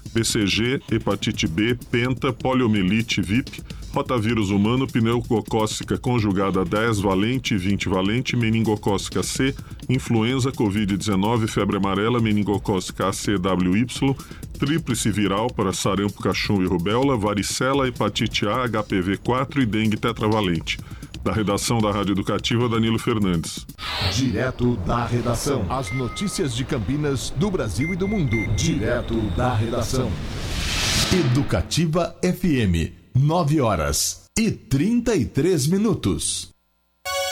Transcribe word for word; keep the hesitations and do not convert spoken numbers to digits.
B C G, hepatite B, penta, poliomielite V I P, rotavírus humano, pneumocócica conjugada dez valente e vinte valente, meningocócica C, influenza, covid dezenove, febre amarela, meningocócica A C W Y, tríplice viral para sarampo, cachumba e rubéola, varicela, hepatite A, H P V quatro e dengue tetravalente. Da redação da Rádio Educativa, Danilo Fernandes. Direto da redação. As notícias de Campinas, do Brasil e do mundo. Direto da redação. Educativa F M, nove horas e trinta e três minutos.